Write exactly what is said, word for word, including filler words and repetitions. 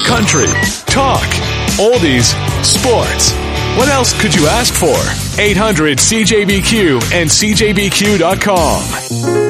country, talk, oldies, sports. What else could you ask for? eight hundred C J B Q and C J B Q dot com.